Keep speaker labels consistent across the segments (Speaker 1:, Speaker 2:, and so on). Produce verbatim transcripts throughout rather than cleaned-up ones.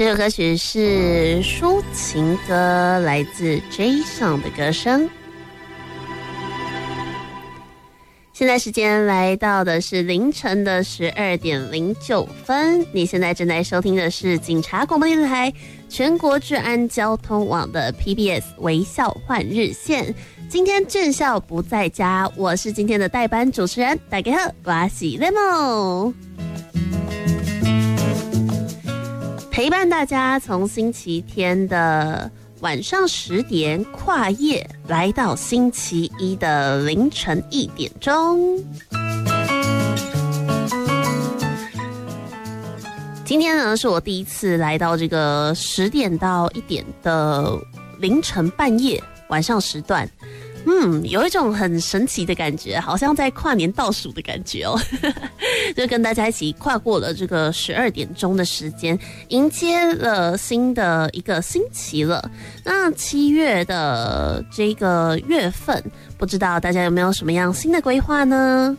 Speaker 1: 这首歌曲是抒情歌，来自 Jason 的歌声。现在时间来到的是凌晨的十二点零九分，你现在正在收听的是警察广播电台全国治安交通网的 P B S 微笑换日线。今天正校不在家，我是今天的代班主持人，大家好，我是 Lemon， 陪伴大家从星期天的晚上十点跨夜来到星期一的凌晨一点钟。今天呢是我第一次来到这个十点到一点的凌晨半夜晚上时段，嗯，有一种很神奇的感觉，好像在跨年倒数的感觉哦，就跟大家一起跨过了这个十二点钟的时间，迎接了新的一个星期了。那七月的这个月份，不知道大家有没有什么样新的规划呢？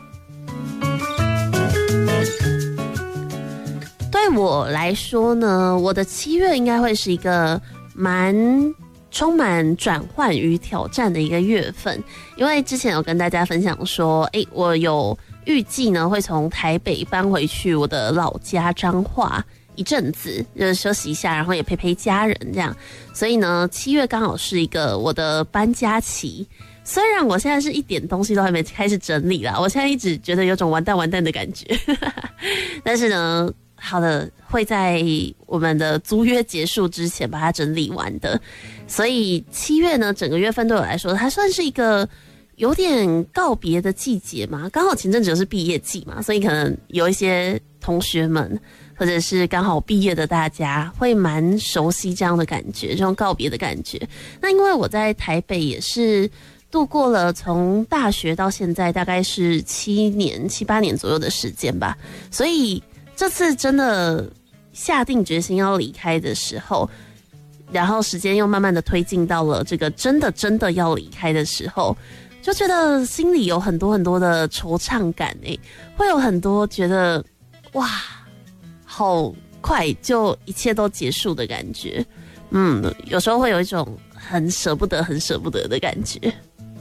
Speaker 1: 对我来说呢，我的七月应该会是一个蛮充满转换与挑战的一个月份，因为之前有跟大家分享说，哎，我有预计呢会从台北搬回去我的老家彰化一阵子，就是休息一下，然后也陪陪家人这样。所以呢，七月刚好是一个我的搬家期。虽然我现在是一点东西都还没开始整理啦，我现在一直觉得有种完蛋完蛋的感觉，但是呢，好的，会在我们的租约结束之前把它整理完的。所以七月呢，整个月份对我来说，它算是一个有点告别的季节嘛。刚好前阵子就是毕业季嘛，所以可能有一些同学们，或者是刚好毕业的大家，会蛮熟悉这样的感觉，这种告别的感觉。那因为我在台北也是度过了从大学到现在大概是七年、七八年左右的时间吧，所以这次真的下定决心要离开的时候，然后时间又慢慢的推进到了这个真的真的要离开的时候，就觉得心里有很多很多的惆怅感诶，会有很多觉得哇，好快就一切都结束的感觉。嗯，有时候会有一种很舍不得、很舍不得的感觉。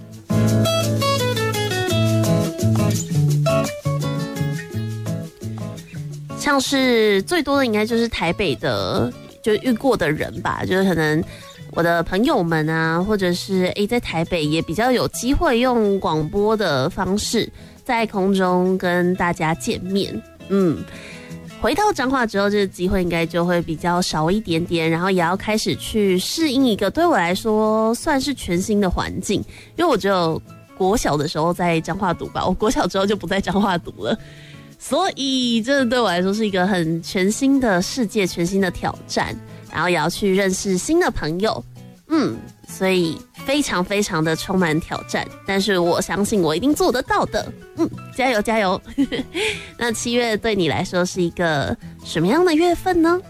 Speaker 1: 像是最多的应该就是台北的就遇过的人吧，就是可能我的朋友们啊，或者是诶在台北也比较有机会用广播的方式在空中跟大家见面。嗯，回到彰化之后，这个机会应该就会比较少一点点，然后也要开始去适应一个对我来说算是全新的环境，因为我只有国小的时候在彰化读吧，我国小之后就不在彰化读了。所以真的对我来说是一个很全新的世界，全新的挑战，然后也要去认识新的朋友。嗯，所以非常非常的充满挑战，但是我相信我一定做得到的。嗯，加油加油。那七月对你来说是一个什么样的月份呢？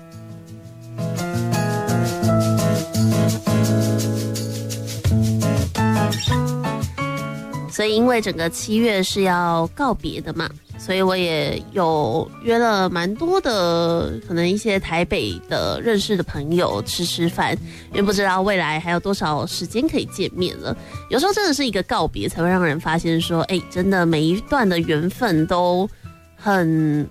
Speaker 1: 所以因为整个七月是要告别的嘛，所以我也有约了蛮多的可能一些台北的认识的朋友吃吃饭，因为不知道未来还有多少时间可以见面了。有时候真的是一个告别才会让人发现说，哎，真的每一段的缘分都很